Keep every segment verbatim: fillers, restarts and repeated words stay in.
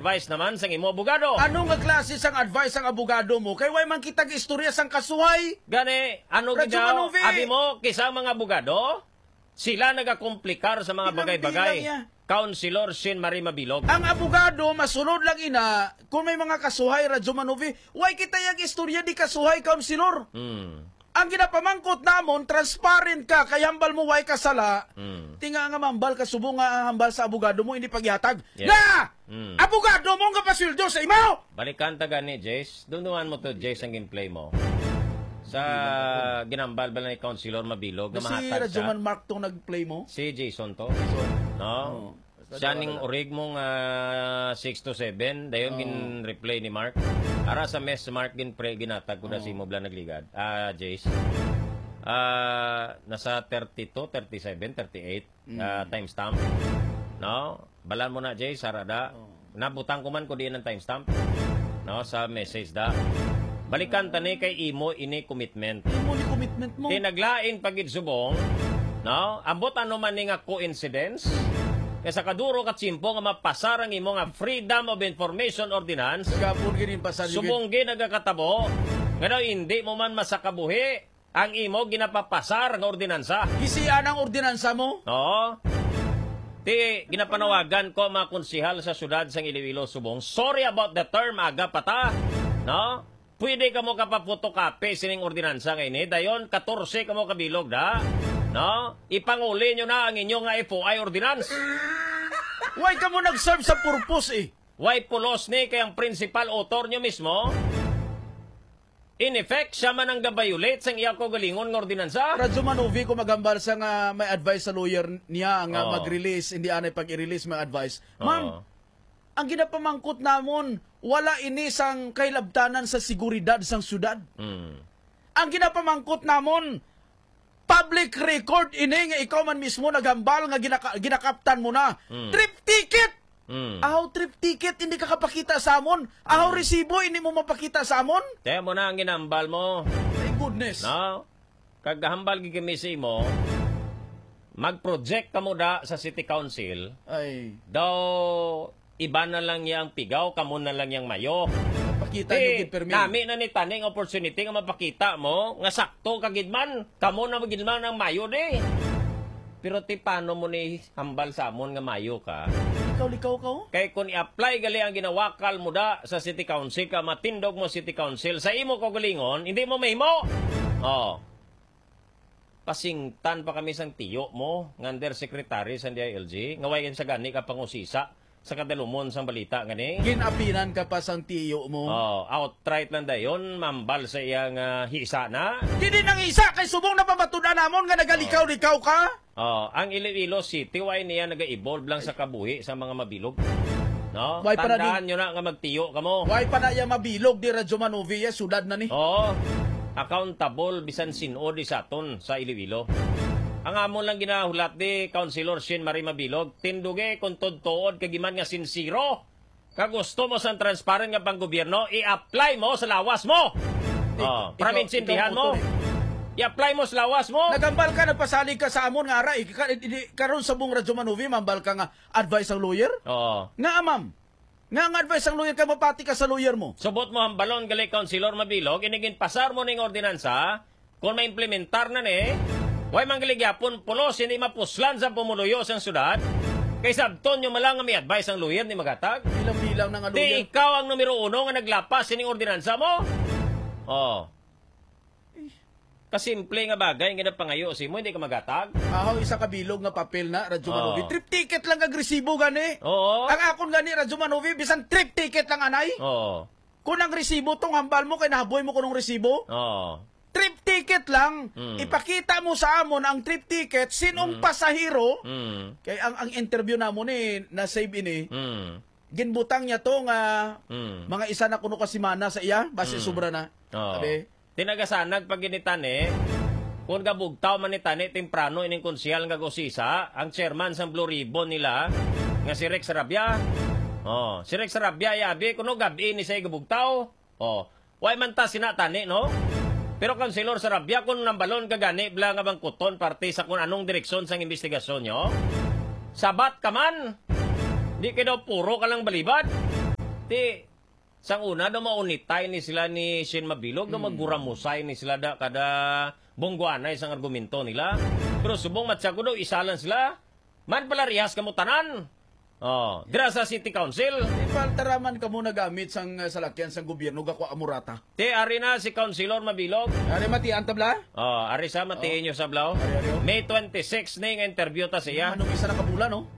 advice naman sang imo abogado. Ano nga klase sang advice ang abogado mo? Kay way man kitag istorya sang kasuhay. Gani, ano Radyo gidaw? Manuvi. Abi mo, kisa mga abogado, sila nagakomplikar sa mga Bilang- bagay-bagay. bilang niya. Councilor Shin Marie Mabilog. Ang abogado, masunod lang ina, kung may mga kasuhay, Radyo Manuvi, way kita yung istorya di kasuhay, Councilor. Hmm. Ang ginapamangkot namon, transparent ka, kay hambal mo way kasala, Hmm. tinga nga mambal ka, subo nga hambal sa abogado mo, hindi paghihatag. Yes. Na! Hmm. Abogado mo nga pasildo sa imaw! Balikan ta gani, Jace. Dunduan mo to, Jace, ang gameplay mo. Sa ginambal ba ni Councilor Mabilog na Si mahatag Radyo siya. Man Mark tong nag-play mo. Si Jason to. No? Siya ning urig mong uh, six to seven, dayon Oh. gin-replay ni Mark. Ara sa mess Mark gin-pre ginatag ko na si mo bla nagligad. Ah, Jace. Ah, nasa thirty-two, thirty-seven, thirty-eight ah, timestamp. No? Balan mo na, Jace, sarada. Nabutang ko man ko diyan ng timestamp. No, sa message da. Balikan tani kay imo ini commitment. Imo ni commitment mo. Tinaglain pagid subong, no? Ambot ano man ni nga coincidence. Kaya sa kaduro ka tsimpo nga mapasar ang imo nga Freedom of Information Ordinance, Gapon ginin pa sa subong gi nagakatabo, nga daw hindi mo man masakabuhi ang imo ginapapasar nga ordinansa. Gisiyan ang ordinansa mo. No? Ti ginapanawagan ko mga konsihal sa syudad sang Iloilo subong. Sorry about the term aga pata, no? Pwede ka mo kapaputokape sining ordinansa ngayon eh. Dayon, fourteen ka mo kabilog da. No? Ipanguli nyo na ang inyong nga F O I ordinance. Why ka mo nag-serve sa purpose eh? Why pulos ni kayang principal author nyo mismo? In effect, siya man ang gabayulit sang iya ko galingon ng ordinansa. Radyo Manuvi ko magambal sa nga may advice sa lawyer niya nga Oo. mag-release, hindi anay pag-i-release may advice. Ma'am, Oo. ang ginapamangkot namon, wala ini sang kailabtanan sa seguridad sang syudad. Hmm. Ang ginapamangkot namon, public record ini nga ikaw man mismo nagambal nga ginaka, ginakaptan mo na. Mm. Trip ticket! Hmm. Ahaw trip ticket, hindi ka kapakita sa amon. Ahaw resibo, hindi mo mapakita sa amon. Kaya mo na ang ginambal mo. My goodness. No? Kagahambal gigimisi mo, mag-project ka mo da sa City Council, Ay, daw iba na lang yang pigaw, kamo na lang yang mayo. pakita nyo Eh, gid permi. nami na ni taning opportunity nga mapakita mo, nga sakto kagidman, kamo na magidman ng mayo di. Pero ti paano mo ni hambal sa amon nga mayo ka? Likaw-likaw ka oh. Kay kung i-apply gali ang ginawakal mo da sa City Council ka, matindog mo City Council, sa imo kagalingon, hindi mo mahimo. Oh. Pasingtan pa kami sang tiyo mo, nga undersecretary sa D I L G, nga wayan sa gani ka pangusisa sa kadalumon sang balita ngani. Ginapinan ka pa sang tiyo mo. Oh, outright lang dayon, mambal sa iyang uh, hisa na. Hindi nang isa kay subong na pamatudan namon nga nagalikaw-likaw ka. Oh, ang Iloilo City, way niya naga-evolve lang sa kabuhi sa mga mabilog. No? Way para Tandaan nyo na nga magtiyo ka mo. Why pa na iya mabilog di Radyo Manuvi, sudad na ni. Oo. Accountable bisan sino di saton sa Iloilo. Ang amon lang ginahulat di Councilor Shin Marie Mabilog, tinduge kung tudtood kagiman nga sinsiro. Kagusto mo sa transparent nga panggobyerno, i-apply mo sa lawas mo. Oh, Ikaw- praminsindihan ikaw, mo. author I-apply mo sa lawas mo. Nagambal ka, nagpasalig ka sa amon nga ara. eh, ka- di- Karon sa buong Radyo Manuvi, mambal ka nga advice ang lawyer. Oo. Nga ma'am. Nga ang advice ang lawyer, ka mapati ka sa lawyer mo. Subot mo ang balon gali Councilor Mabilog, inigin pasar mo ning ordinansa, kung ma-implementar na ni, way manggaligapon pulos, hindi mapuslan sa pumuluyo sa syudad, kay sabton nyo malang nga may advice ang lawyer ni Magatag. Bilang-bilang na nga Di lawyer. ikaw ang numero uno nga naglapas sining ordinansa mo. Oh. Kasimple nga bagay nga napangayo si mo, hindi ka magatag. Ahaw, isa kabilog nga papel na Radyo Oo. Manuvi. Trip ticket lang agresibo gani. Oo. Ang akon gani Radyo Manuvi, bisan trip ticket lang anay. Oo. Kung ang resibo tong hambal mo, kay nahaboy mo kunong resibo. Oo. Trip ticket lang. Mm. Ipakita mo sa amon ang trip ticket, sinong pasahero. Mm. Kay ang ang interview namon ni na save ini, Mm. ginbutang niya to nga Mm. mga isa na kuno kasimana sa iya, base sobra na. Oo. Sabi, Tinagasanag pag ginitani, kung gabugtaw man ni tani temprano ining konsyal nga gosisa, ang chairman sa Blue Ribbon nila, nga si Rex Sarabia. Oh, si Rex Sarabia yabi kuno gabi ni say gabugtaw. Oh, way man ta sinatani no? Pero Councilor Sarabia kung nambalon kagani bla nga bang kuton parte sa kung anong direksyon sang investigasyon nyo, sabat ka man. Di ka daw puro ka lang balibad. Ti, sang una, do maunitay ni sila ni Shin Mabilog, do Hmm. maguramusay ni sila da kada bongguanay isang argumento nila. Pero subong matsago daw, isalan sila. Man pala rihas kamutanan. Oh, dira sa City Council. Ipaltaraman ka mo nagamit sang uh, salakyan sang gobyerno gako amurata. Ti, ari na si Councilor Mabilog. Ari mati ang tabla? Oh, ari sa matiin nyo sa blaw. Ari, ari, oh. May twenty-six na yung interview ta siya. Anong isa na kabula, no?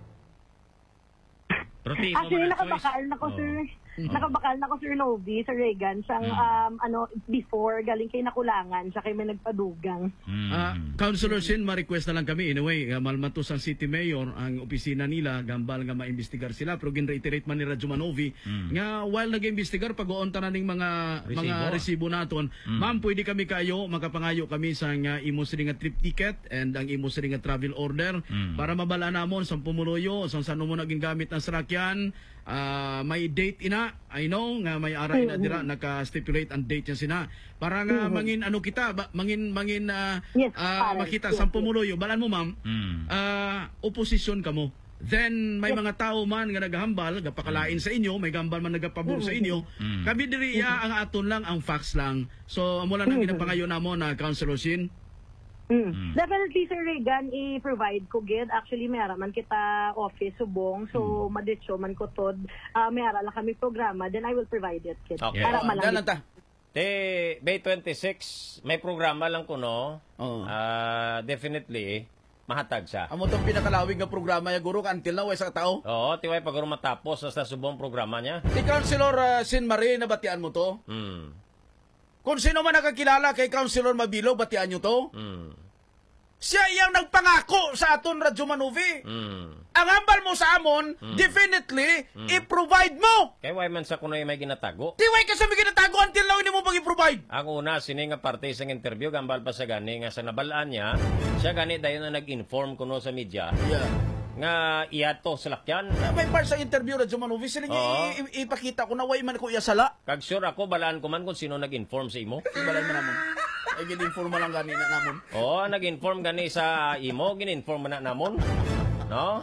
Protibo Actually, man ang nakabakal choice. na ko, Oh. sir. Nakabakal na ko, Sir Novi, sa Reagan. Sang, um, ano, before, galing kay Nakulangan, siya kay may nagpadugang. Ah, Councilor Sin, ma-request na lang kami. Anyway, uh, malmatos ang City Mayor, ang opisina nila, gambal nga maimbestigar sila. Pero gin-reiterate man ni Radyo Manovi, nga while nag-imbestigar, pag-uon ta na ning mga, Resibo. mga resibo naton, ma'am, pwede kami kayo, makapangayo kami sa nga imo sa nga trip ticket and ang imo sa nga travel order para mabala namon sa pumuluyo, sa saan mo naging gamit ng sarakyan, ah, may date ina, I know, nga may ara ina dira, naka-stipulate ang date niya sina. Para nga mangin ano kita, ba, mangin, mangin, ah, Yes, ah, parang, makita yes, sa yes. pumuluyo. Balan mo, ma'am, Mm. ah, oposisyon ka mo. Then may mga tao man nga nagahambal, gapakalain sa inyo, may gambal man nagapabor sa inyo. Kami diri ya ang aton lang, ang facts lang. So mula nang ginapangayo namo na Councilor Sin. Mm. Definitely, Sir Reagan, i-provide ko gid. Actually, may man kita office subong, so maditso man ko tod. Uh, may ara lang kami programa, then I will provide it kid. Okay. Para Oh, malangit. dalan ta. Te, May twenty-six, may programa lang ko, no? Oo. Ah, definitely, mahatag siya. Amo tong pinakalawig nga programa ya guro until now sa tao. Oo, tiway pag matapos sa subong programa niya. Si Councilor uh, Sin Marie, nabatian mo to? Hmm. Kung sino man nakakilala kay Councilor Mabilog, batian nyo to? Hmm. Siya iyang nagpangako sa aton Radyo Manovi. Hmm. Ang hambal mo sa amon, definitely, i-provide mo. Kaya why man sa kunoy may ginatago? Tiway ka sa may ginatago until now hindi mo pag-i-provide. Ang una, sini nga parte sa interview, gambal pa sa gani, nga sa nabalaan niya, siya gani dayon na nag-inform kuno sa media, Yeah. nga iyato sa lakyan. May part sa interview Radyo Manovi, sila niya Oo. i- i- ipakita ko na way man ko iya sala. Kag sure ako, balaan ko man kung sino nag-inform sa imo. Ibalan mo namon. Ay, gin-inform mo lang ganina namon. Oo, nag-inform gani sa imo, gin-inform man na namon. No?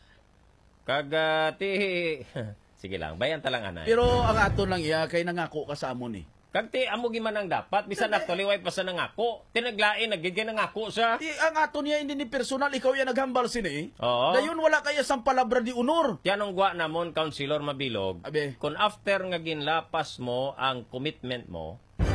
Kag ah, ti... Sige lang, bayan talang anay. Pero ang aton lang iya, kay nangako ka sa amon eh. Kag ti, amo giman ang dapat, bisan actually, way pa sa nangako. Tinaglain, nagiging nangako siya. Di, ang aton niya hindi ni personal, ikaw yan naghambal sini. Oo. Dayon wala kaya sang palabra di honor. Tiyanong gwa namon, Councilor Mabilog, Abe. kung after nga ginlapas mo ang commitment mo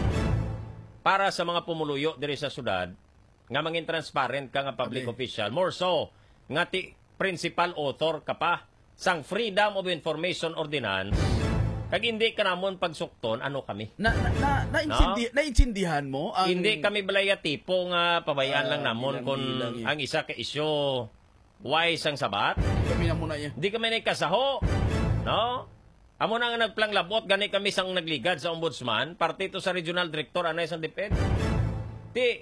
para sa mga pumuluyo diri sa syudad, nga mangin transparent ka nga public Abe. official, more so, nga ti principal author ka pa sang Freedom of Information Ordinance, kag hindi ka namon pagsukton, ano kami? Na na na naintindihan, naintindihan mo ang Hindi kami balaya tipo nga pabayaan Ah, lang namon bilang- kung bilang eh. ang isa ka isyo wise ang sabat. kami na muna iya. Hindi kami nagkasaho. No? Amo na nga nagplang labot, gani kami sang nagligad sa ombudsman, parte to sa regional director, anay sang DepEd. Ti,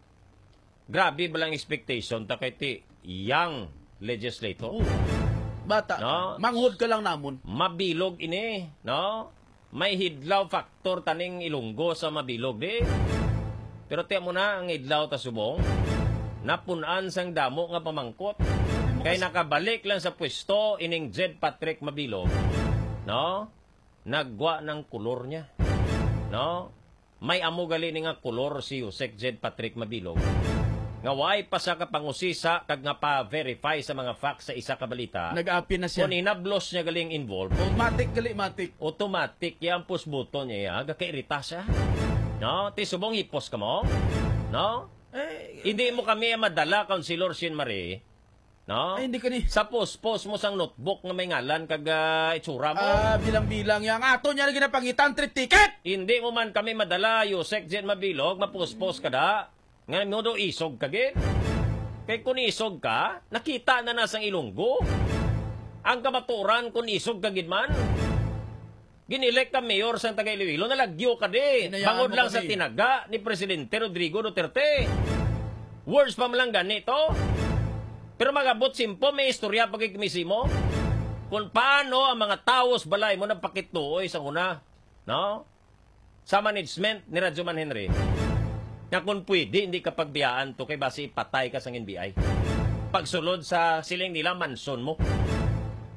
grabe balang expectation ta kay ti young legislator. Oh, bata, No? manghud ka lang namon. Mabilog ini, no? May hidlaw factor taning ilunggo sa mabilog di. Pero tiyan mo na ang hidlaw ta subong, napunan sang damo nga pamangkot. Kay nakabalik lang sa pwesto ining Jed Patrick Mabilog, no? Nagwa ng kulor niya, no? May amo gali ni nga kulor si Yusek Jed Patrick Mabilog. Nga way pa sa kapangusisa kag nga pa-verify sa mga facts sa isa ka balita. Nag-api na siya. Kung inablos niya galing involved, Automatic gali matik. automatic yung push button niya, ya, gakairita siya. No? Ti subong hipos ka mo? No? Eh, Hindi mo kami madala, Councilor Shin Marie. No? ay, hindi ka ni. Sa post-post mo sang notebook nga may ngalan kag ah, itsura mo. Ah, bilang-bilang yang ato niya na ginapangitan trip ticket. Hindi mo man kami madala, Yusek Jen Mabilog, mapost-post ka da. Nga mo do isog ka gid. Kay kung isog ka, nakita na nasang ilunggo. Ang kamaturan kung isog ka gid man. Ginilek ka mayor sa Tagay Iloilo, nalagyo ka di. Hinayaan Bangod mo lang sa kami. tinaga ni Presidente Rodrigo Duterte. Words pa man lang ganito. Pero magabot simpo, may istorya pagkikmisi mo. Kung paano ang mga taos balay mo napakituoy sa una. No? Sa management ni Radyoman Henry. Na kung pwede, hindi ka pagbiyaan to kay basi ipatay ka sa N B I. Pagsulod sa siling nila, manson mo.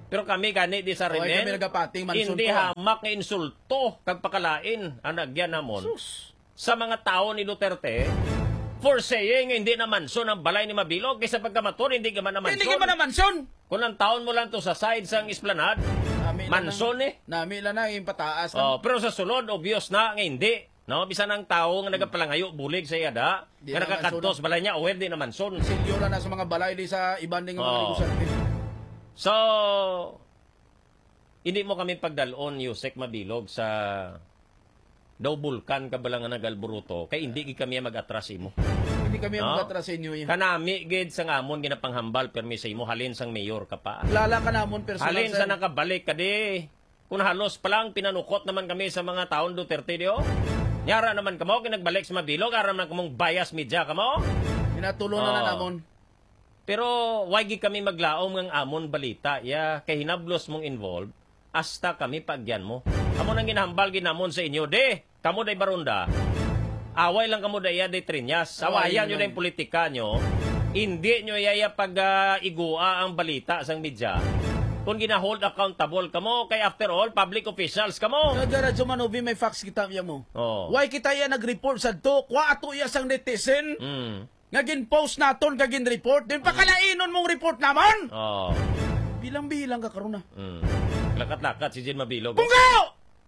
Pero kami gani di sa Okay, kami rinen. nagapating mansyon Hindi ko. hamak nga insulto kag pakalain ang nagyan namon Sus. sa mga tao ni Duterte for saying hindi na mansyon ang balay ni Mabilog kaysa pagkamaton hindi ka man na Hindi mansyon. ka man na mansyon. Kung ang taon mo lang to sa side sang esplanade, Nami mansyon eh. Nami lang na yung pataas. Oh, pero sa sulod obvious na nga hindi. No, bisan ang tao nga nagapalangayo bulig sa iyada, Di nga na nakakantos mansyon. balay niya aware di na mansyon. Silyo na na sa mga balay di sa ibang ding mga Oo. negosante. So, hindi mo kami pagdalon, Yusek Mabilog, sa daw bulkan ka bala nga nagalburuto, kay hindi gid kami mag-atras imo. Hindi kami ang No? mag-atras sa inyo yan. Kanami gid sa ngamon ginapanghambal permi sa imo halin sang mayor ka pa. Lala ka namon personal. Halin sir. sa nakabalik ka di. Kung halos pa lang pinanukot naman kami sa mga taon Duterte di oh. Nyara naman kamo kinagbalik sa Mabilog, ara naman kamong bias media kamo. Pinatulo na na Oo. namon. Pero why gi kami maglaom ng amon balita ya kay hinablos mong involved hasta kami pagyan mo. Amo nang ginahambal ginamon sa inyo de. Kamo day barunda. Away lang kamo day day Trinyas. Awayan Away nyo lang. na yung politika nyo. Hindi nyo yaya pag ah, igua ang balita sang media. Kung gina-hold accountable kamo kay after all public officials kamo. Nagara Jumanovi may fax kita niya mo. Oh. Why kita yan nag-report sa to? Kwa ato iya sang netizen. Mm. Ngagin post naton kagin report. Din pakalainon mong report naman. Oh. Bilang-bilang ka karon na. Mm. Lakat-lakat si Jen Mabilog. Punggaw!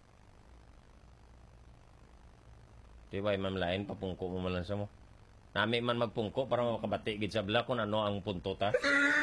Diba, mamlain, papungko mo man lang sa mo. Nami man magpungko para makabati gid sa bla kung ano ang punto ta.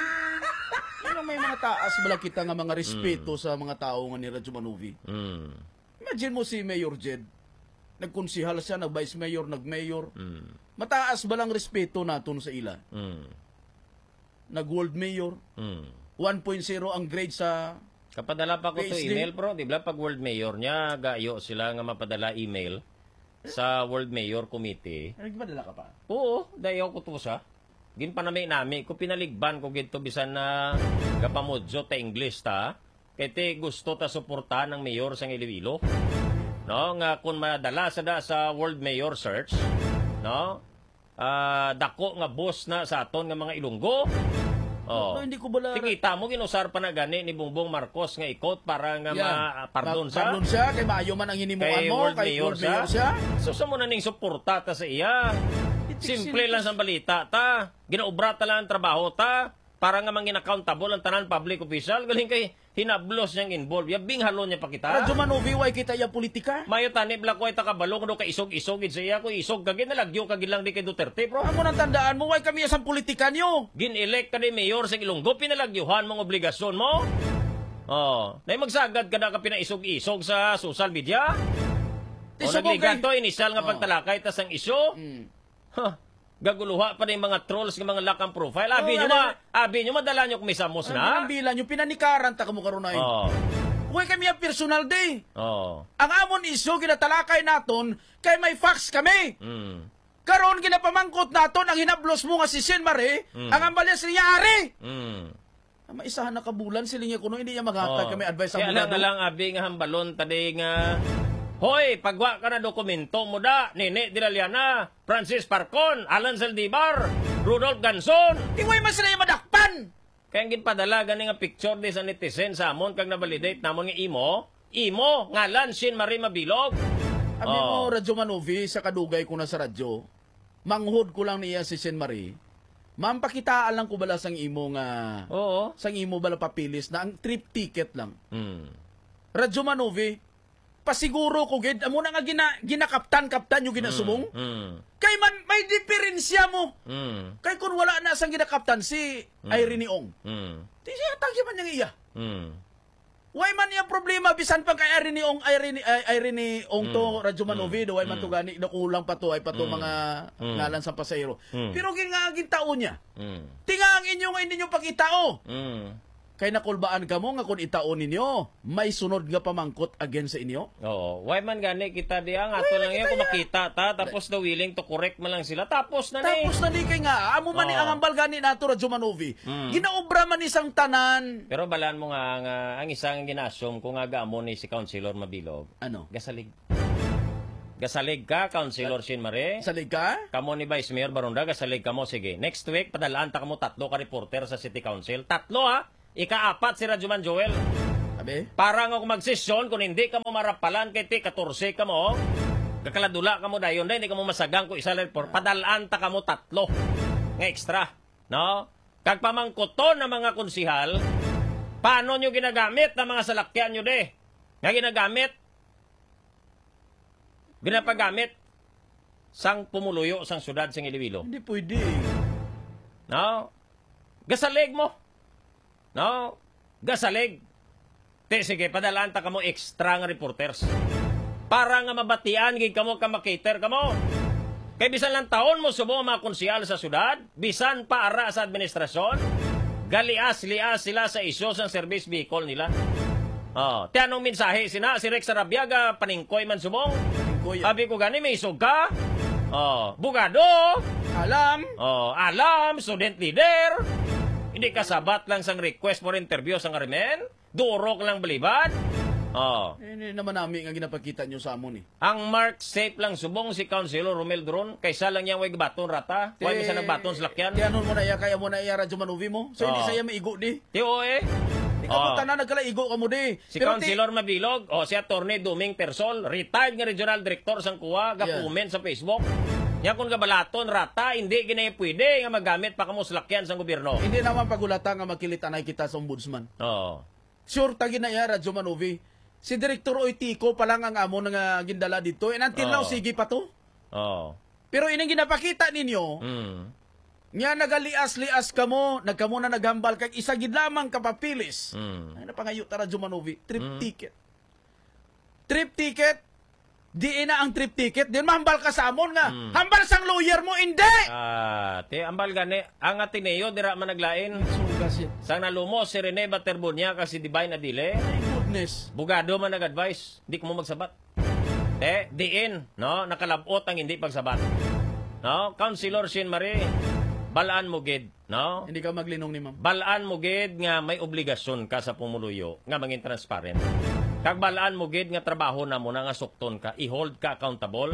Ano may mga taas bala kita nga mga respeto sa mga tao nga ni Radyo Manovi. Mm. Imagine mo si Mayor Jed. Nagkonsihal siya, nag-vice mayor, nag-mayor. Mm. Mataas ba lang respeto naton sa ila? Mm. Nag-world mayor. Mm. one point zero ang grade sa... Kapadala pa ko to P H D. email, bro. Di ba pag world mayor niya, gayo sila nga mapadala email sa World Mayor Committee. Nagpadala ka pa? Oo, dayaw ko to sa. Ginpanami nami ko pinaligban ko gito bisan na kapamudyo ta English ta. Kay te gusto ta suportahan ng mayor sang Iloilo. No, nga kung madala sa da sa World Mayor Search, no? Ah, dako nga boss na sa aton nga mga Ilonggo. Oh. No, hindi ko bala... Tikita mo ginusar pa na gani ni Bongbong Marcos nga ikot para nga Yeah. ma-pardon Ma- sa Pardon siya, kay maayo man ang hinimuan kay mo, World kay Mayor World siya. Mayor siya. So sa mo na ning suporta ta sa iya. Simple lang sa balita ta. Ginaobra ta lang ang trabaho ta para nga mangin accountable ang tanan public official. Galing kay hinablos niyang involved. Yabing halo niya pa kita. Radyo Manovi, why kita ya politika? Mayo tani bla ko ita kabalo do ka isog-isog gid sa iya ko isog kagid nalagyo kagid lang di kay Duterte bro. Amo nang tandaan mo, why kami asang politika niyo? Gin-elect ka ni mayor sa Ilonggo pinalagyuhan mong obligasyon mo. Oh, nay magsagad ka na ka pinaisog-isog sa social media. O Isog nagligan kay- to initial nga Oh. pagtalakay tas ang isyo. Mm. Huh, gaguluha pa rin mga trolls ng mga lakang profile. Abi Oh, nyo wala- ma, abi nyo madala nyo kumisamos Ano na. ang bilan yung pinanikaran ta kamo karon ay. Oh, Why kami ang personal day? oh, Ang amon isyo ginatalakay naton kay may fax kami. mm, Karon ginapamangkot naton ang hinablos mo nga si Sen Mare, Mm. ang ambalyas niya ari. mm. Ang maisahan na kabulan sila niya kuno hindi niya maghatag Oh. kami advice Kaya ang lang abogado. lang abi nga hambalon tadi nga, hoy, pagwa ka na dokumento mo da, Nene Dilaliana, Francis Parcon, Alan Saldivar, Rudolph Ganson. Iway man sila yung madakpan. Kaya ang ginpadala gani nga picture di sa netizen sa amon kag nabalidate namon nga imo, imo ngalan Sin Marie Mabilog. Abi Oh. mo Radyo Manovi sa kadugay ko na sa radyo. Manghod ko lang niya si Sen Marie. Ma'am, pakitaan lang ko bala sang imo nga Oo. sang imo bala papilis na ang trip ticket lang. Mm. Radyo Manovi, pasiguro ko gid amo na nga gina ginakaptan-kaptan yung ginasubong. Mm. Kay man may diferensya mo. Mm. Kay kun wala na sang ginakaptan si Irene Ong. Mm. Di siya tagya man niya iya. Mm. Why man niya problema bisan pa kay Irene Ong Irene ay- Irene Ong to Radyo Manovi do why man to gani nakulang pa to ay pa to mga Mm. ngalan sa pasahero. Mm. Pero gingagin taon niya. Mm. Tinga ang inyo nga hindi nyo pagitao. Mm. Kay nakulbaan ka mo nga kung itaon ninyo, may sunod nga pamangkot again sa inyo. Oo. Why man gani kita di ang ato lang yan kung makita ta tapos daw willing to correct man lang sila tapos na ni. Tapos na di kay nga, amo man ni Oo. ang ambal gani nato Radyo Manovi. Mm. Ginaobra man isang tanan. Pero balaan mo nga, nga ang isang ginasum kung nga gaamo ni si Councilor Mabilog. Ano? Gasalig. Gasalig ka, Councilor Sin Mare. Salig ka? Kamo ni Vice Mayor Barunda, gasalig ka mo. Sige, next week, padalaan ta kamo tatlo ka reporter sa City Council. Tatlo ha? Ikaapat si Radyoman Joel. Abi? Para nga kung magsesyon, kung hindi ka mo marapalan kay ti fourteen ka mo, kakaladula ka mo dayon na, hindi ka mo masagang ko isa report, padalaan ta ka mo tatlo nga extra. No? Kag pamangkoton ng mga konsihal, paano nyo ginagamit ng mga salakyan nyo de? Nga ginagamit? Ginapagamit sang pumuluyo sang syudad sang Iloilo. Hindi pwede. No? Gasalig mo. No? Gasalig. Te, sige, padalaan ta ka mo extra nga reporters. Para nga mabatian, gig ka mo ka makater ka mo. Kay bisan lang taon mo subo mga konsyal sa syudad, bisan para sa administrasyon, galias-lias sila sa isyo sang service vehicle nila. Oh, ti anong mensahe sina si Rex Arabiaga paningkoy man subong? Paningkoy. Sabi ko gani may isog ka? Oh, bugado. Alam. Oh, alam, student leader. Hindi ka sabat lang sang request for interview sang Arimen? Durok lang balibad? Oh. Eh, hindi naman namin nga ginapakita nyo sa amon eh. Ang mark safe lang subong si Councilor Romel Dron kaysa lang niyang way baton rata. Huwag misa nagbaton sa lakyan. Kaya nun mo na iya, kaya mo na iya radyo manuvi mo. So Oh. hindi saya maigo di. Tiyo eh. Ikaw Oh. po tanan nagkalaigo ka mo di. Si Pero Councilor Mabilog, o si Attorney Duming Persol, retired nga regional director sang kuwa, ga-comment sa Facebook. Yan kung gabalaton rata, hindi ginay pwede nga magamit pa kamo sa lakyan sang gobyerno. Hindi naman pagulata nga makilitanay kita sa ombudsman. Oh. Sure tagi na iya radyo manuvi. Si Direktor Oitico pa lang ang amo nga gindala dito. And until Oh. now, sige pa to. Oh. Pero ining ginapakita ninyo, Mm. nga nagalias-lias ka mo, nagkamo na naghambal kag isa gid lamang kapapilis. Mm. Ay napangayo tara Jumanovi, trip Mm. ticket. Trip ticket, di ina ang trip ticket, din mahambal ka sa amon nga. Mm. Hambal sang lawyer mo, hindi! Ah, ti ambal gani ang Ateneo dira man naglain. Sugas yan. Sang nalumo si Rene Baterbunya kasi Divine Adile. My goodness. Bugado man nag-advise, di ko mo magsabat. Te, diin, no? Nakalabot ang hindi pagsabat. No? Councilor Shin Marie, balaan mo gid, no? Hindi ka maglinong ni ma'am. Balaan mo gid nga may obligasyon ka sa pumuluyo nga mangin transparent. Kag balaan mo gid nga trabaho na mo na nga sukton ka, i-hold ka accountable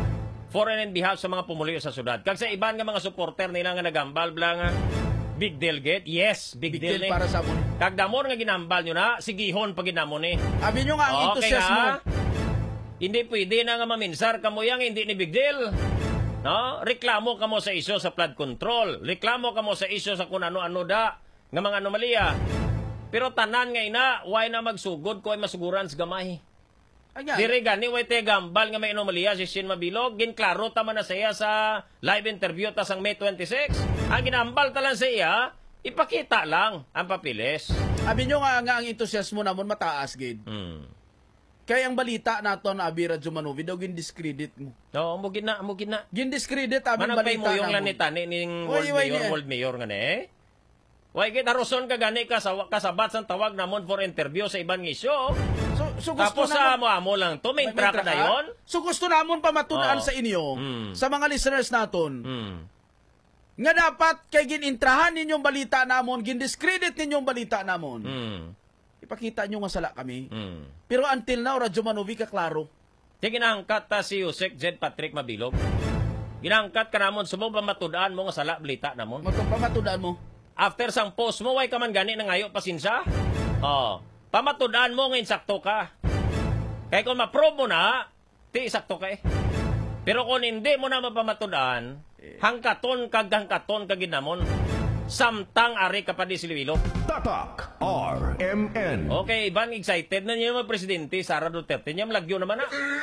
for and in behalf sa mga pumuluyo sa syudad. Kag sa iban nga mga supporter nila nga nagambal bla nga big deal gid. Yes, big, Big deal, deal ni. para sa amon. Kag damon nga ginambal nyo na, sigihon pag ginamon ni. Abi nyo nga ang Okay entusiasmo. nga. Hindi pwede na nga maminsar kamo yang hindi ni big deal. No? Reklamo kamo sa isyo sa flood control. Reklamo kamo sa isyo sa kung ano-ano da nga mga anomalya. Pero tanan nga ina, why na magsugod ko ay masuguran sa gamay. Anya, Dire gani way te gambal nga may anomalya si Shin Mabilog, ginklaro ta man na sa iya sa live interview ta sang May twenty-six. Ang ginambal ta lang sa iya, ipakita lang ang papilis. abi nyo nga, nga ang entusiasmo namon mataas gid. Hmm. Kaya ang balita nato na abi radyo Manovi daw gindiscredit mo. No, mugin na, mugin na. Gindiscredit abi Managpay balita mo yung namon. lanitani ning Oy, world oy, mayor, niya. world mayor nga ne. Way gid haruson ka gani ka sa kasabat sang tawag namon for interview sa iban nga isyu. So, so gusto Tapos sa namon- amo amo lang to, may May track track, na ha? yon. So gusto namon pamatunan Oo. sa inyo, Mm. sa mga listeners naton, Hmm. nga dapat kay ginintrahan ninyong balita namon, gindiscredit ninyong balita namon. Hmm. Ipakita nyo nga sala kami. Hmm. Pero until now, Radyo Manovi ka klaro. Di ginangkat ta si Yusek Jed Patrick Mabilog. Ginangkat ka namon sumo pa matudaan mo nga sala balita namon. Pamatunan mo. After sang post mo, way ka man gani na ngayo pasinsa. Oh, pamatudaan mo nga insakto ka. Kaya kung ma-prove mo na, ti sakto ka eh. Pero kung hindi mo na mapamatudaan, hangkaton kag hangkaton kag ginamon. Samtang ari ka pa di silwilo. Tatak R M N. Okay, Ivan, excited na niya mga presidente, Sara Duterte. Niya malagyo naman na.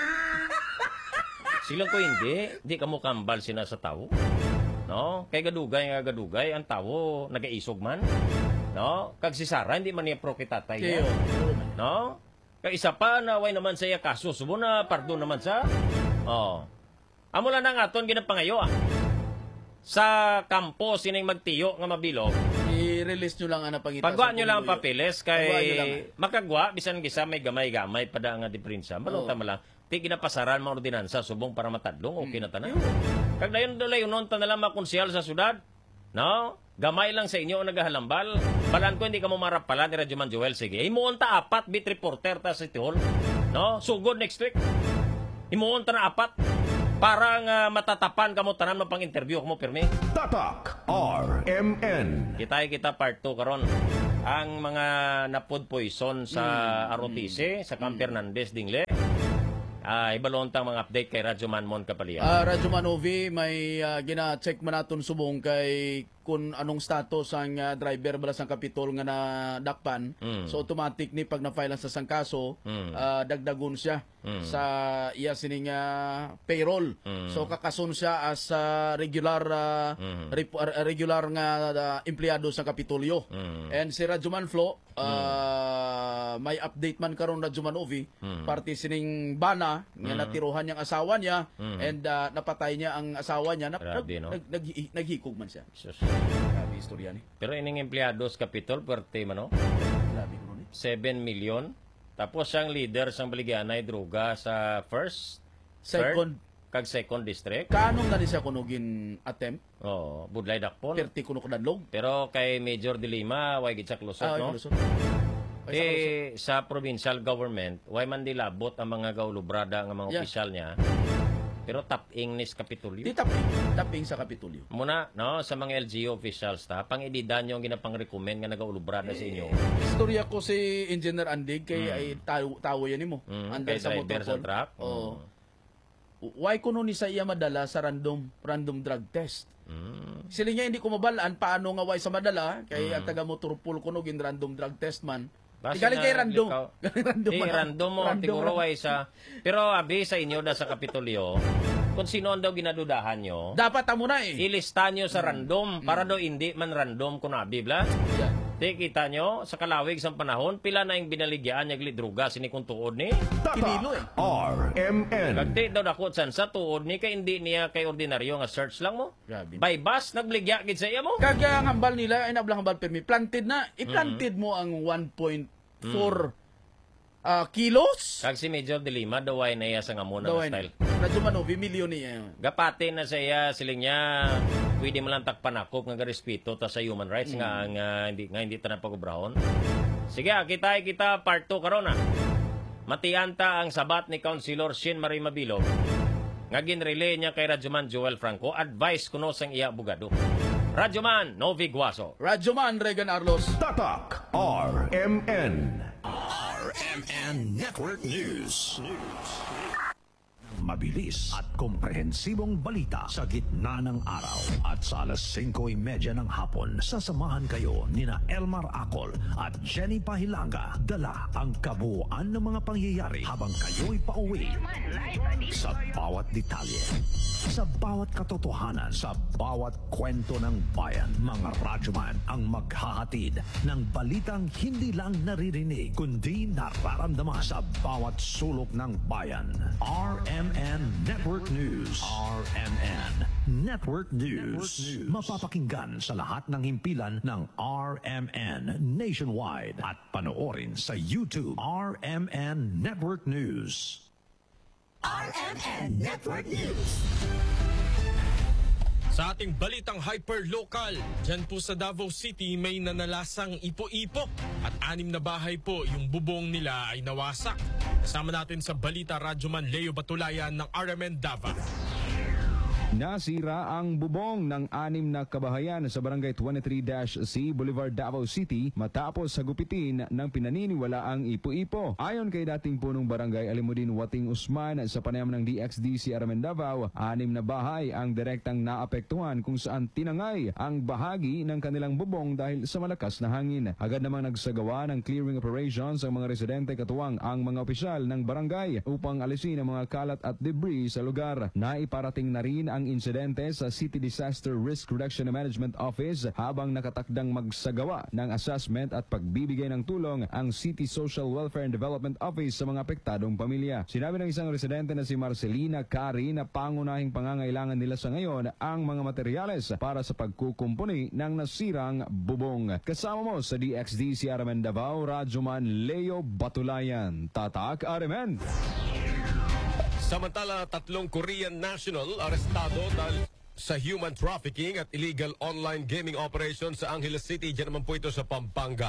Silang ko hindi. Di ka mo kambal sina sa tao. No? Kay gadugay nga gadugay, ang tao nagaisog man. No? Kag si Sara, hindi man niya pro kay tatay niya. Kayo. No? Kay isa pa na way naman sa iya kaso. Subo na pardon naman sa. Oh. Amo lang na nga aton ginapangayo ah. Sa kampo sining magtiyo nga mabilog. I-release nyo lang ang napangita. Pagwa sa nyo lang ang pumuyo. papilis Pagwa nyo lang. kay makagwa bisan gisa may gamay-gamay pada nga diferensya. Balong Oo. tama lang. Ti ginapasaran mga ordinansa subong para matadlong okay na tanan. Kag dayon dulay unon ta na lang makonsyal sa syudad. No? Gamay lang sa inyo ang nagahalambal. Balan ko hindi ka mo marapalan ni Radyoman Joel. Sige, imuon ta apat bit reporter ta sa City Hall. No? Sugod next week. Imuon ta na apat. Para nga matatapan ka mo tanan mapang-interview ka mo pirmi. Tatak R M N. Kita kita part two karon. ang mga napod poison sa R O T C, sa Camp Fernandez dingle. Ah, ibalontang mga update kay Radyo Manmon Kapalian. Ah, Radyo Manovi, may ah, gina-check man naton subong kay kung anong status ang ah, driver bala sang Kapitol nga na dakpan. Mm. So automatic ni pag na-file sa sang kaso, Mm. ah, dagdagon siya Mm. sa iya sining ah, payroll. Mm. So kakasun siya as ah, regular ah, Mm. rep- ah, regular nga ah, empleyado sa Kapitolyo. Mm. And si Radyo Manflo, ah, may update man karon Radyo Manovi, Mm. party sining bana nga natiruhan niyang asawa niya Mm. and ah, napatay niya ang asawa niya. Nag, Grabe, no? nag, nag, naghikog man siya. Sus. Grabe istorya ni. Pero ining empleyado sa Capitol, puwerte man, no? Grabe ko ni. seven million. Tapos siyang leader sa Baligyanay Druga sa first, Second, third, kag second district. kanong na ni siya kunugin attempt? Oh, Budlay Dakpon. Perti kuno kadalog. Pero kay Major Dilima, way gid sa klusot, Ah, no? Lusot. Ay, sa Lusot. Eh, sa provincial government, way man dilabot ang mga gaulubrada ng mga Yeah. opisyal niya. Pero top English Kapitolyo. Di taping, taping sa Kapitolyo. Muna, no, sa mga L G U officials ta, pang-edidan yung ginapang-recommend nga nagaulubrada sa inyo. Istorya ko si Engineer Andig kay ay tawo, tawo yan mo. Mm, Andal kay driver sa motorcall. truck. Oo. Why kuno ni sa iya madala sa random random drug test? Mm. Sila niya hindi ko mabalaan paano nga why sa madala kay ang taga motor pool kuno gin random drug test man. Basta Galing kay na, random. likaw. Galing random. Eh, man. random mo. Random, Siguro random. way sa... Pero abi sa inyo na sa Kapitolyo, kung sino ang daw ginadudahan nyo, Dapat amo na eh. ilista nyo sa random para daw hindi man random kung abi, bla? Yeah. Di kita nyo, sa kalawig sa panahon, pila na yung binaligyan niya lidruga sini kung tuod ni. Kinilo eh. R M N. Kagdi daw dakot san sa tuod ni, kay hindi niya kay ordinaryo nga search lang mo. Grabe. By bus, nagligya gid sa iya mo. Kaya ang hambal nila ay nablang hambal permi. Planted na. I-planted mo ang one point four ah, kilos. Kag si Major Dilima, daway na iya sa ngamon Daw nga ay style. Radyo Manovi, milyon niya. Gapate na sa iya, siling niya, pwede mo lang takpan ako nga respeto ta sa human rights nga, nga hindi nga hindi tanan pagubrahon. Sige, ah, kita kita part two karon ah. Matianta ang sabat ni Councilor Shin Marie Mabilog. Nga ginrelay niya kay Radyoman Joel Franco, advice kuno sang iya abogado. Radyoman Novi Guaso. Radyo Man, Regan Arlos. Tatak R M N. R M N Network News. Mabilis at komprehensibong balita sa gitna ng araw. At sa alas singko trenta ng hapon, sasamahan kayo nina Elmar Acol at Jenny Pahilanga. Dala ang kabuuan ng mga pangyayari habang kayo'y pauwi. Sa bawat detalye, sa bawat katotohanan, sa bawat kwento ng bayan, mga radyoman ang maghahatid ng balitang hindi lang naririnig, kundi nararamdaman sa bawat sulok ng bayan. R M N Network News. R M N Network News. Mapapakinggan sa lahat ng himpilan ng R M N nationwide at panoorin sa YouTube. R M N Network News. R M N Network News. Sa ating balitang hyper-local, dyan po sa Davao City may nanalasang ipo-ipo at anim na bahay po yung bubong nila ay nawasak. Kasama natin sa balita Radyoman Leo Batulayan ng R M N Davao. Nasira ang bubong ng anim na kabahayan sa Barangay twenty-three C, Boulevard, Davao City matapos sagupitin ng pinaniniwalaang ipo-ipo. Ayon kay dating punong barangay Alimudin Wating Usman sa panayam ng D X D C R M N Davao, anim na bahay ang direktang naapektuhan kung saan tinangay ang bahagi ng kanilang bubong dahil sa malakas na hangin. Agad namang nagsagawa ng clearing operations ang mga residente katuwang ang mga opisyal ng barangay upang alisin ang mga kalat at debris sa lugar. Naiparating na rin ang insidente sa City Disaster Risk Reduction and Management Office habang nakatakdang magsagawa ng assessment at pagbibigay ng tulong ang City Social Welfare and Development Office sa mga apektadong pamilya. Sinabi ng isang residente na si Marcelina Cari na pangunahing pangangailangan nila sa ngayon ang mga materyales para sa pagkukumpuni ng nasirang bubong. Kasama mo sa D X D C R M N Davao, Radyoman Leo Batulayan, Tatak R M N. Samantala, tatlong Korean national arestado dahil sa human trafficking at illegal online gaming operations sa Angeles City. Diyan naman po ito sa Pampanga.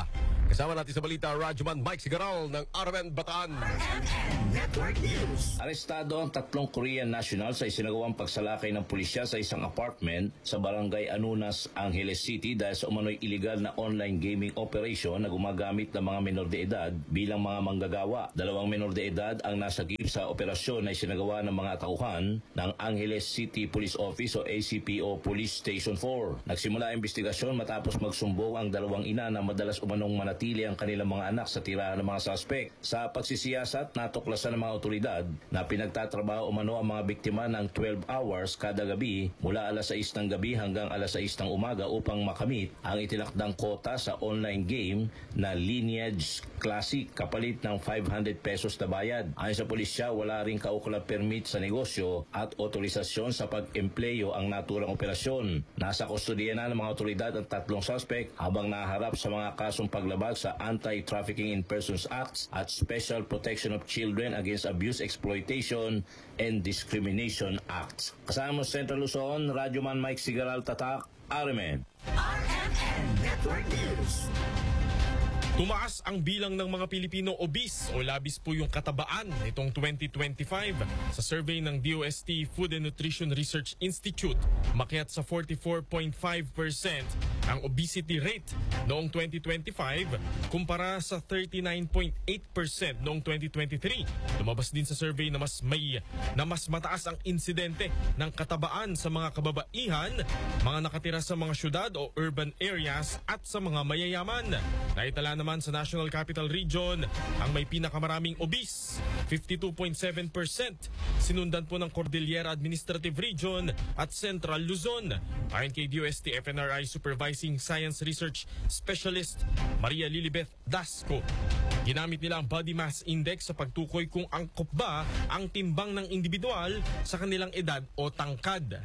Kasama natin sa balita, Radyoman Mike Sigaral ng R M N Bataan. Network News. Arestado ang tatlong Korean national sa isinagawang pagsalakay ng pulisya sa isang apartment sa barangay Anunas, Angeles City dahil sa umano'y illegal na online gaming operation na gumagamit ng mga menor de edad bilang mga manggagawa. Dalawang menor de edad ang nasagip sa operasyon na isinagawa ng mga tauhan ng Angeles City Police Office o A C P O Police Station four. Nagsimula ang investigasyon matapos magsumbong ang dalawang ina na madalas umanong manatili ang kanilang mga anak sa tirahan ng mga suspect. Sa pagsisiyasat, natuklasan ng mga otoridad na pinagtatrabaho umano ang mga biktima ng twelve hours kada gabi mula alas sais ng gabi hanggang alas sais ng umaga upang makamit ang itinakdang kota sa online game na Lineage Classic kapalit ng five hundred pesos na bayad. Ayon sa pulisya, wala ring kaukulang permit sa negosyo at otorisasyon sa pag-empleyo ang naturang operasyon. Nasa kustodiya na ng mga otoridad ang tatlong suspect habang naharap sa mga kasong paglabag sa Anti-Trafficking in Persons Acts at Special Protection of Children Against Abuse, Exploitation, and Discrimination Acts. Kasama sa Central Luzon, Radyoman Mike Sigaral, Tatak, R M N. R M N Network News. Tumaas ang bilang ng mga Pilipino obese o labis po yung katabaan nitong twenty twenty-five. Sa survey ng D O S T Food and Nutrition Research Institute, makiat sa forty-four point five percent ang obesity rate noong twenty twenty-five kumpara sa thirty-nine point eight percent noong twenty twenty-three. Lumabas din sa survey na mas may na mas mataas ang insidente ng katabaan sa mga kababaihan, mga nakatira sa mga syudad o urban areas at sa mga mayayaman. Naitala naman sa National Capital Region ang may pinakamaraming obese, fifty-two point seven percent. Sinundan po ng Cordillera Administrative Region at Central Luzon. Ayon kay D O S T F N R I Supervising Science Research Specialist Maria Lilibeth Dasco, ginamit nila ang body mass index sa pagtukoy kung angkop ba ang timbang ng individual sa kanilang edad o tangkad.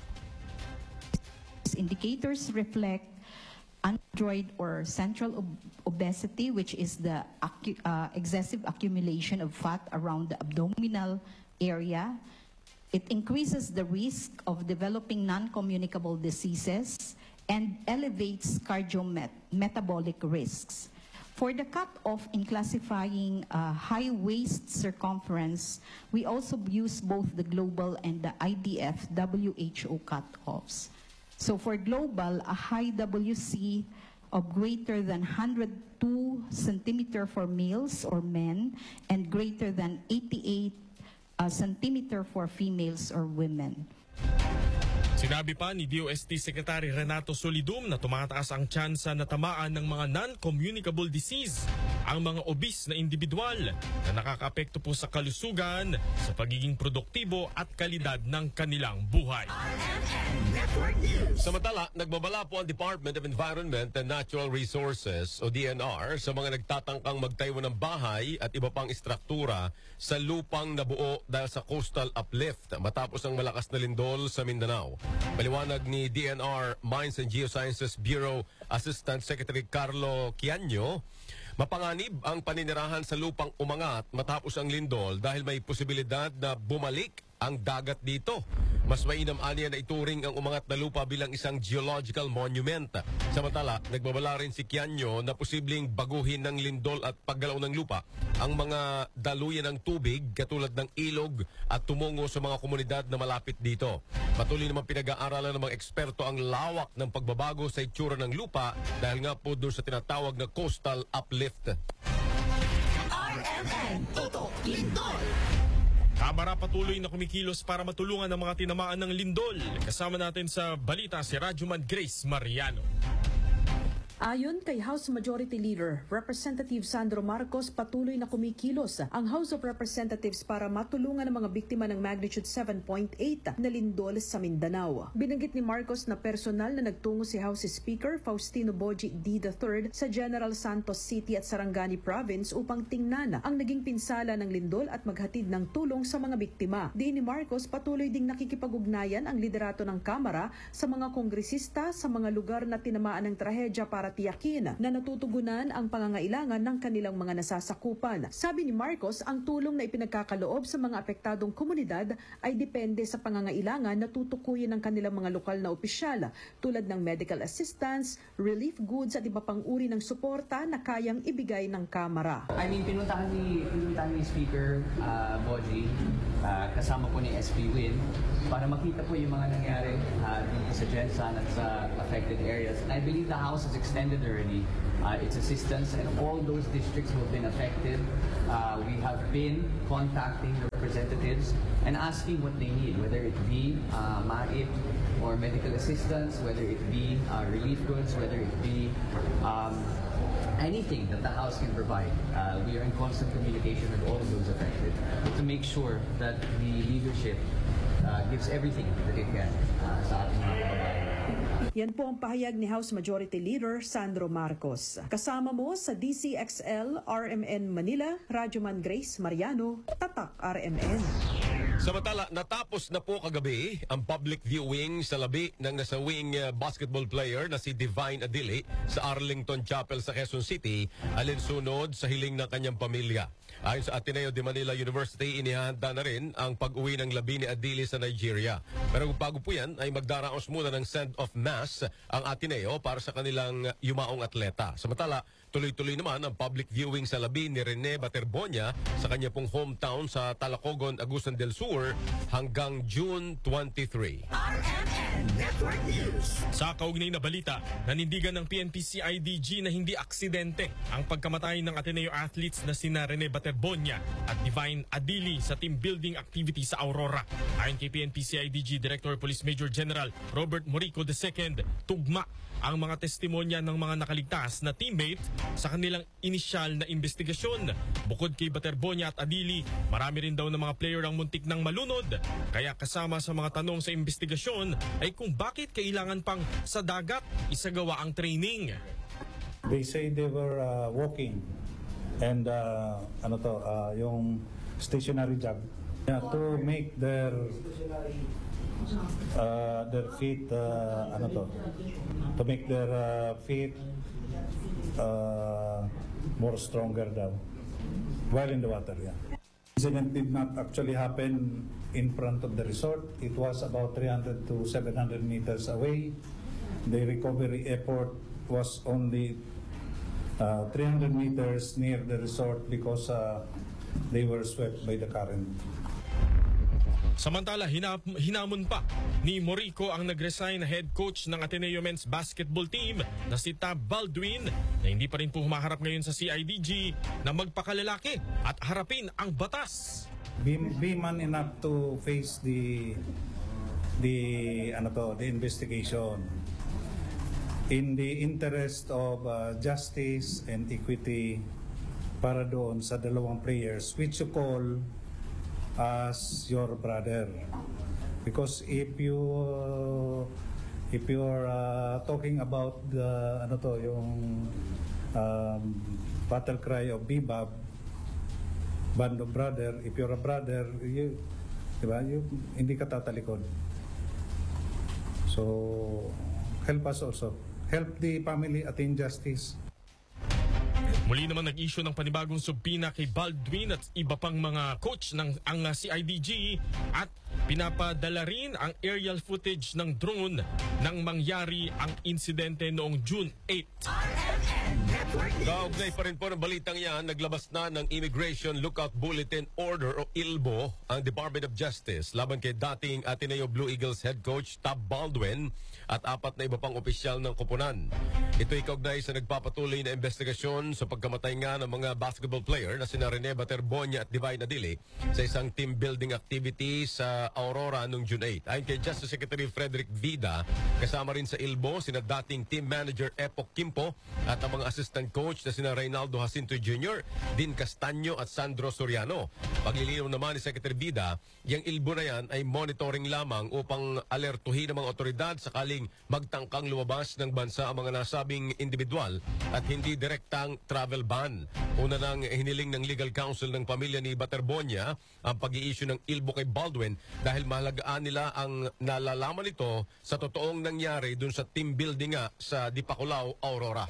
Indicators reflect android or central ob- obesity, which is the acu- uh, excessive accumulation of fat around the abdominal area. It increases the risk of developing non-communicable diseases and elevates cardiometabolic risks. For the cutoff in classifying uh, high waist circumference, we also use both the global and the I D F W H O cutoffs. So for global, a high W C of greater than one hundred two centimeter for males or men and greater than eighty-eight uh, centimeter for females or women. Sinabi pa ni D O S T Secretary Renato Solidum na tumataas ang tsansa na tamaan ng mga non-communicable disease ang mga obese na individual na nakakaapekto po sa kalusugan, sa pagiging produktibo at kalidad ng kanilang buhay. Samantala, nagbabala po ang Department of Environment and Natural Resources o D N R sa mga nagtatangkang magtayo ng bahay at iba pang istruktura sa lupang nabuo dahil sa coastal uplift matapos ang malakas na lindol sa Mindanao. Paliwanag ni D N R Mines and Geosciences Bureau Assistant Secretary Carlo Quiaño, mapanganib ang paninirahan sa lupang umangat matapos ang lindol dahil may posibilidad na bumalik ang dagat dito. Mas mainam aniya na ituring ang umangat na lupa bilang isang geological monument. Samantala, nagbabala rin si Quiaño na posibleng baguhin ng lindol at paggalaw ng lupa ang mga daluyan ng tubig katulad ng ilog at tumungo sa mga komunidad na malapit dito. Patuloy naman pinag-aaralan ng mga eksperto ang lawak ng pagbabago sa itsura ng lupa dahil nga po doon sa tinatawag na coastal uplift. R M N Tutok Lindol. Kamara patuloy na kumikilos para matulungan ang mga tinamaan ng lindol. Kasama natin sa balita si Radyoman Grace Mariano. Ayon kay House Majority Leader Representative Sandro Marcos, patuloy na kumikilos ang House of Representatives para matulungan ang mga biktima ng magnitude seven point eight na lindol sa Mindanao. Binanggit ni Marcos na personal na nagtungo si House Speaker Faustino Boji D the third sa General Santos City at Sarangani Province upang tingnan ang naging pinsala ng lindol at maghatid ng tulong sa mga biktima. Diin ni Marcos, patuloy ding nakikipag-ugnayan ang liderato ng Kamara sa mga kongresista sa mga lugar na tinamaan ng trahedya para para tiyakin na natutugunan ang pangangailangan ng kanilang mga nasasakupan. Sabi ni Marcos, ang tulong na ipinagkakaloob sa mga apektadong komunidad ay depende sa pangangailangan na tutukuyin ng kanilang mga lokal na opisyal tulad ng medical assistance, relief goods at iba pang uri ng suporta na kayang ibigay ng Kamara. I mean, pinuntahan ni, pinuntahan ni Speaker uh, Boji, uh, kasama po ni S P Win, para makita po yung mga nangyari uh, dito sa Jensan at sa affected areas. And I believe the House has extended already uh, its assistance, and all those districts who have been affected, uh, we have been contacting the representatives and asking what they need, whether it be uh, M A I P or medical assistance, whether it be uh, relief goods, whether it be um, anything that the House can provide. Uh, we are in constant communication with all of those affected to make sure that the leadership uh, gives everything that it can uh, sa ating mga kababayan. Yan po ang pahayag ni House Majority Leader Sandro Marcos. Kasama mo sa D C X L R M N Manila, Radyoman Grace Mariano, Tatak R M N. Samantala, natapos na po kagabi ang public viewing sa labi ng nasawing uh, basketball player na si Divine Adili sa Arlington Chapel sa Quezon City, alinsunod sa hiling ng kanyang pamilya. Ayon sa Ateneo de Manila University, inihahanda na rin ang pag-uwi ng labi ni Adili sa Nigeria. Pero bago po yan, ay magdaraos muna ng send-off mass ang Ateneo para sa kanilang yumaong atleta. Samantala, tuloy-tuloy naman ang public viewing sa labi ni Rene Baterbonia sa kanya pong hometown sa Talacogon, Agusan del Sur hanggang June twenty-third. R M N Network News. Sa kaugnay na balita, nanindigan ng P N P C I D G na hindi aksidente ang pagkamatay ng Ateneo athletes na sina Rene Baterbonia at Divine Adili sa team building activity sa Aurora. Ayon kay P N P C I D G Director Police Major General Robert Morico the second, tugma ang mga testimonya ng mga nakaligtas na teammate sa kanilang inisyal na investigasyon. Bukod kay Baterbonia at Adili, marami rin daw ng mga player ang muntik ng malunod. Kaya kasama sa mga tanong sa investigasyon ay kung bakit kailangan pang sa dagat isagawa ang training. They say they were uh, walking and uh, ano to, uh, yung stationary jog, yeah, to make their uh, their feet uh, ano to, to make their uh, feet uh, more stronger daw while in the water. Yeah. Incident did not actually happen in front of the resort. It was about three hundred to seven hundred meters away. The recovery effort was only uh, three hundred meters near the resort because uh, they were swept by the current. Samantala, hinap, hinamon pa ni Morico ang nag-resign na head coach ng Ateneo men's basketball team na si Tab Baldwin na hindi pa rin po humaharap ngayon sa C I D G na magpakalalaki at harapin ang batas. Be, be man enough to face the the ano to, the investigation in the interest of uh, justice and equity para doon sa dalawang players which you call as your brother, because if you uh, if you are uh, talking about the ano to, yung um, battle cry of Bebop, band of brother, if you're a brother, you, diba, you hindi ka tatalikod. So help us also, help the family attain justice. Muli naman nag-issue ng panibagong subpina kay Baldwin at iba pang mga coach ng ang C I D G at pinapadala rin ang aerial footage ng drone nang mangyari ang insidente noong June eighth. Kaugnay pa rin po ng balitang yan, naglabas na ng Immigration Lookout Bulletin Order o I L B O ang Department of Justice laban kay dating Ateneo Blue Eagles head coach Tab Baldwin at apat na iba pang opisyal ng koponan. Ito'y kaugnay sa nagpapatuloy na investigasyon sa pagkamatay nga ng mga basketball player na sina Rene Baterbonia at Divine Adili sa isang team building activity sa Aurora noong June eighth. Ayon kay Justice Secretary Frederick Vida, kasama rin sa I L B O sina dating team manager Epok Kimpo at ang mga assistant assistant coach na sina Reynaldo Jacinto Junior, Dean Castaño at Sandro Soriano. Paglilinaw naman ni Secretary Bida, yung ilbo na yan ay monitoring lamang upang alertuhin ng mga otoridad sakaling magtangkang lumabas ng bansa ang mga nasabing individual at hindi direktang travel ban. Una nang hiniling ng legal counsel ng pamilya ni Baterbonia ang pag-i-issue ng ilbo kay Baldwin dahil mahalagaan nila ang nalalaman nito sa totoong nangyari dun sa team building nga sa Dipaculao, Aurora.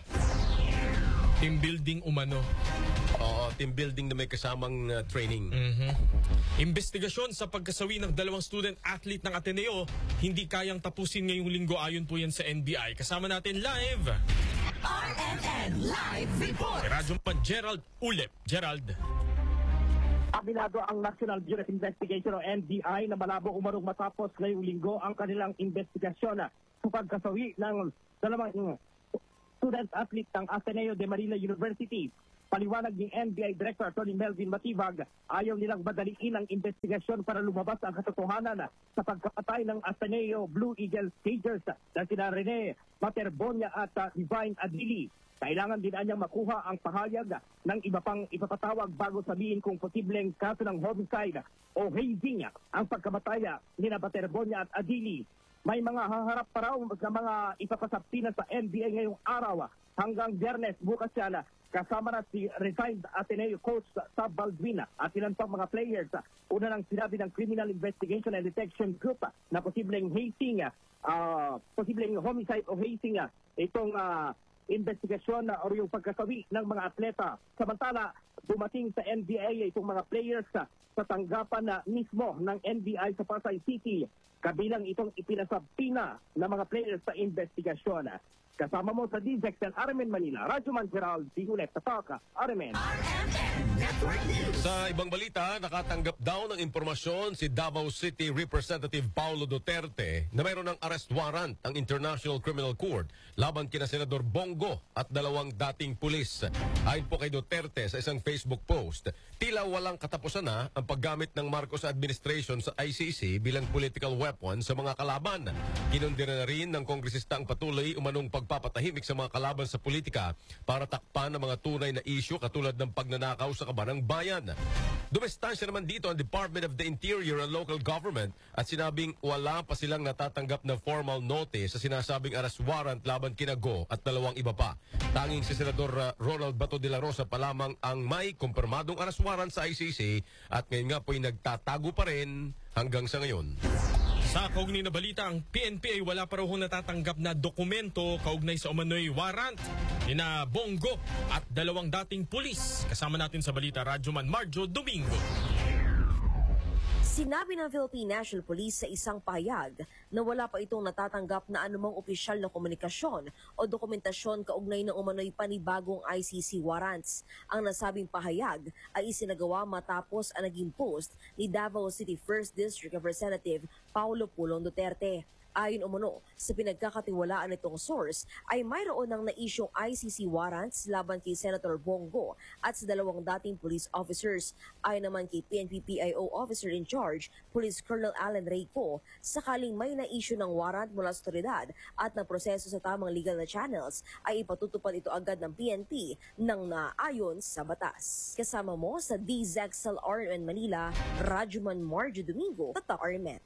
Team building umano. Oo, team building na may kasamang uh, training. Mm-hmm. Investigasyon sa pagkasawi ng dalawang student-athlete ng Ateneo hindi kayang tapusin ngayong linggo ayon po yan sa N B I. Kasama natin live R M N Live Report. si Radyoman Gerald Ulep. Gerald. Aminado ang National Bureau of Investigation o N B I na malabo umarong matapos ngayong linggo ang kanilang investigasyon sa pagkasawi ng dalawang student-athlete ng Ateneo de Manila University. Paliwanag ni N B I Director Attorney Melvin Matibag, ayaw nilang madaliin ang investigasyon para lumabas ang katotohanan sa pagkapatay ng Ateneo Blue Eagle Stagers na sina Rene Materbonia at uh, Divine Adili. Kailangan din anyang makuha ang pahayag ng iba pang ipapatawag bago sabihin kung posibleng kaso ng homicide o hazing ang pagkamatay ni Materbonia at Adili. May mga haharap pa raw na mga ipapasapina sa N B A ngayong araw hanggang Biyernes bukas yan. Kasama na si retired Ateneo coach Sab Baldwin at ilan pang mga players. Una nang sinabi ng Criminal Investigation and Detection Group na posibleng hazing, uh, posibleng homicide o hazing itong uh, investigasyon o yung pagkasawi ng mga atleta. Samantala, dumating sa N B A itong mga players sa tanggapan na mismo ng N B I sa Pasay City. Kabilang itong ipinasabina ng mga players sa investigasyon. Kasama mo sa D Z X L R M N Manila, Radyoman Gerald D. Ulep, Tapaka, R M N. Sa ibang balita, nakatanggap daw ng impormasyon si Davao City Representative Paulo Duterte na mayroon ng arrest warrant ang International Criminal Court laban kina Senador Bongo at dalawang dating pulis. Ayon po kay Duterte sa isang Facebook post, tila walang katapusan na ang paggamit ng Marcos administration sa I C C bilang political weapon sa mga kalaban. Kinundina na rin ng kongresista ang patuloy umanong pagpapatahimik sa mga kalaban sa politika para takpan ang mga tunay na issue katulad ng pagnanakaw sa kabanang bayan. Dumestansya naman dito ang Department of the Interior and Local Government at sinabing wala pa silang natatanggap na formal notice sa sinasabing arrest warrant laban kina Go at dalawang iba pa. Tanging si Senador uh, Ronald Bato de la Rosa pa lamang ang may kumpirmadong arrest warrant sa I C C at ngayon nga po'y nagtatago pa rin hanggang sa ngayon. Sa kaugnay na balita, ang P N P ay wala pa raw natatanggap na dokumento kaugnay sa umano'y warrant nina Bongo at dalawang dating pulis. Kasama natin sa balita, Radyoman Marjo Domingo. Sinabi ng Philippine National Police sa isang pahayag na wala pa itong natatanggap na anumang opisyal na komunikasyon o dokumentasyon kaugnay ng umano'y panibagong I C C warrants. Ang nasabing pahayag ay isinagawa matapos ang naging post ni Davao City First District Representative Paulo Pulong Duterte. Ayon umano sa pinagkakatiwalaan nitong source ay mayroon ng na-isyong I C C warrants laban kay Senator Bongo at sa dalawang dating police officers. Ayon naman kay P N P P I O Officer in Charge, Police Colonel Alan Reyco, sakaling may na-issue ng warrant mula sa otoridad at ng proseso sa tamang legal na channels ay ipatutupad ito agad ng P N P nang naayon sa batas. Kasama mo sa D Z X L R M N Manila, Radyoman Marjo Domingo, Tatak R M N.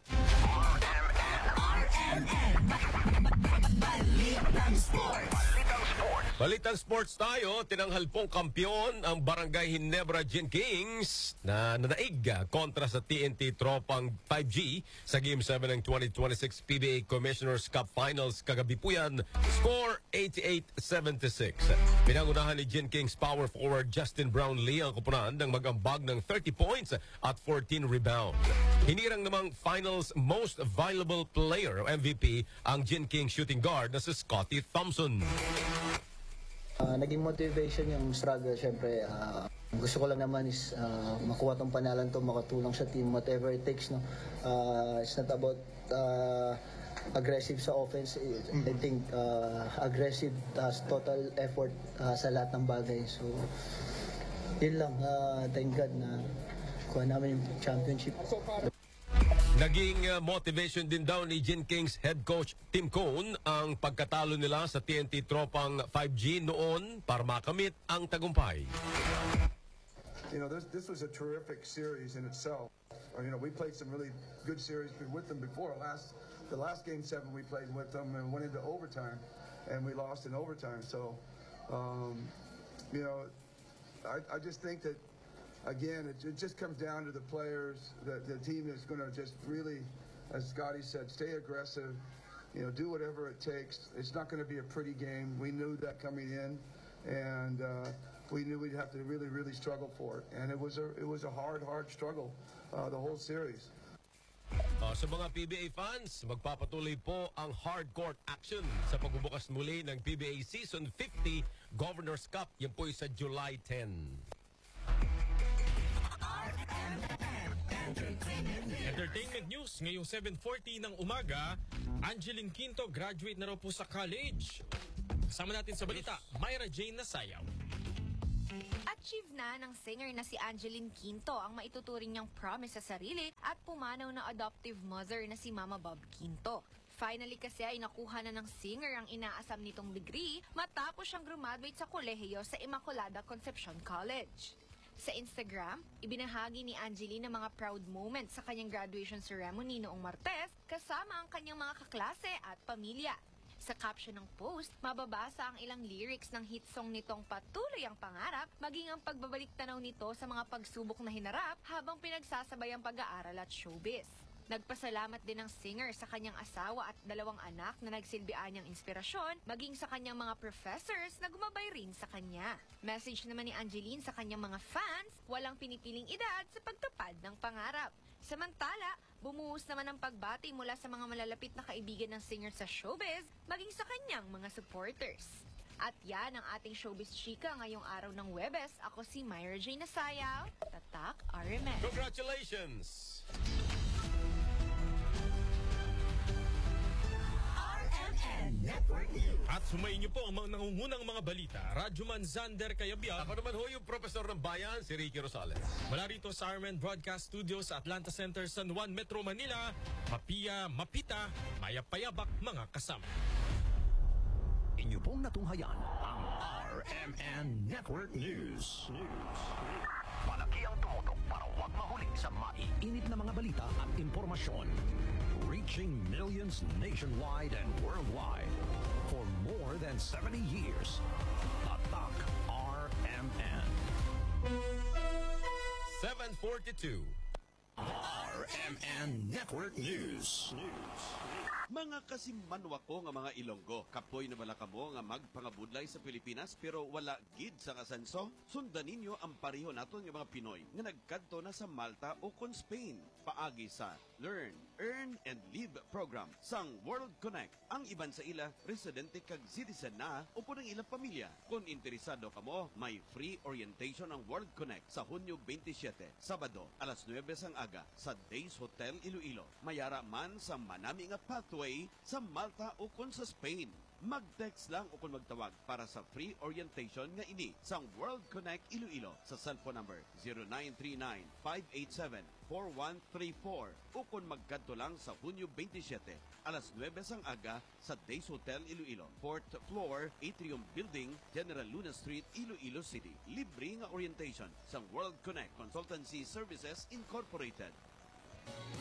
Balitang Sports. Balitang Sports tayo, tinanghal pong kampiyon ang Barangay Ginebra Gin Kings na nanaig kontra sa T N T Tropang five G sa Game seven ng twenty twenty-six P B A Commissioner's Cup Finals kagabi po yan. Score eighty-eight seventy-six. Pinangunahan ni Gin Kings power forward Justin Brownlee ang kupunan ng mag-ambag ng thirty points at fourteen rebounds. Hinirang namang Finals Most Valuable Player o M V P ang Gin Kings shooting guard na si Scottie Thompson. Uh, naging motivation yung struggle, syempre. Uh, gusto ko lang naman is uh, makuha tong panalan to, makatulong sa team, whatever it takes. No? Uh, it's not about uh, aggressive sa offense. I think uh, aggressive as total effort uh, sa lahat ng bagay. So, yun lang. Uh, thank God na kuha namin yung championship. Naging uh, motivation din daw ni Gin Kings head coach Tim Cone ang pagkatalo nila sa T N T Tropang five G noon para makamit ang tagumpay. You know, this this was a terrific series in itself. Uh, you know, we played some really good series with them before. Last the last game seven we played with them and went into overtime, and we lost in overtime. So, um, you know, I I just think that. Again, it, it just comes down to the players. The, the team is going to just really, as Scotty said, stay aggressive. You know, do whatever it takes. It's not going to be a pretty game. We knew that coming in, and uh, we knew we'd have to really, really struggle for it. And it was a, it was a hard, hard struggle uh, the whole series. Uh, sa mga P B A fans, magpapatuloy po ang hardcourt action sa pagbubukas muli ng P B A Season fifty Governor's Cup. Yan po ay sa July tenth. Entertainment news ngayong seven forty ng umaga. Angeline Quinto graduate na raw po sa college. Kasama natin sa balita, Myra Jane Nasayaw. Achieve na ng singer na si Angeline Quinto ang maituturing niyang promise sa sarili at pumanaw ng adoptive mother na si Mama Bob Quinto. Finally kasi ay nakuha na ng singer ang inaasam nitong degree matapos siyang graduate sa kolehiyo sa Immaculada Concepcion College. Sa Instagram, ibinahagi ni Angeline ang mga proud moments sa kanyang graduation ceremony noong Martes kasama ang kanyang mga kaklase at pamilya. Sa caption ng post, mababasa ang ilang lyrics ng hit song nitong Patuloy ang Pangarap, maging ang pagbabalik tanaw nito sa mga pagsubok na hinarap habang pinagsasabay ang pag-aaral at showbiz. Nagpasalamat din ang singer sa kanyang asawa at dalawang anak na nagsilbian niyang inspirasyon, maging sa kanyang mga professors na gumabay rin sa kanya. Message naman ni Angeline sa kanyang mga fans, walang pinipiling edad sa pagtupad ng pangarap. Samantala, bumuhos naman ang pagbati mula sa mga malalapit na kaibigan ng singer sa showbiz, maging sa kanyang mga supporters. At yan ang ating showbiz chika ngayong araw ng Huwebes. Ako si Myra Jane Nasayaw, Tatak R M N. Congratulations! At sumayin niyo po ang mga nangungunang mga balita. Radyoman Zander Kayabyab. Ako naman ho yung Profesor ng Bayan, si Ricky Rosales. Mula rito sa R M N Broadcast Studios sa Atlanta Center, San Juan, Metro Manila, Mapia, Mapita, Mayapayabak, mga kasama. Inyo pong natunghayan ang R M N Network News. Malaki ang tumutok para huwag mahuling sa maiinit na mga balita at impormasyon. Reaching millions nationwide and worldwide for more than seventy years. Tatak R M N. seven forty-two. R M N Network News. Mga kasimmanwa ko nga mga Ilonggo, kapoy na bala kamo nga magpangabudlay sa Pilipinas pero wala gid sa kasenso. Sundan ninyo ang pareho naton nga mga Pinoy nga nagkadto na sa Malta o kon Spain paagi sa Learn, Earn, and Live program sang World Connect. Ang iban sa ila, residente kag citizen na o po ng ilang pamilya. Kung interesado kamo, may free orientation ang World Connect sa Hunyo twenty-seven, Sabado, alas nuwebe sang aga sa Days Hotel Iloilo. Mayara man sa manami nga pathway sa Malta o kon sa Spain. Mag-text lang o kung magtawag para sa free orientation nga ini sa World Connect Iloilo sa cellphone number zero nine three nine, five eight seven, four one three four o kung magkadto lang sa Hunyo twenty-seven, alas nuwebe sang aga sa Days Hotel Iloilo, fourth floor, Atrium Building, General Luna Street, Iloilo City. Libre nga orientation sa World Connect Consultancy Services Incorporated.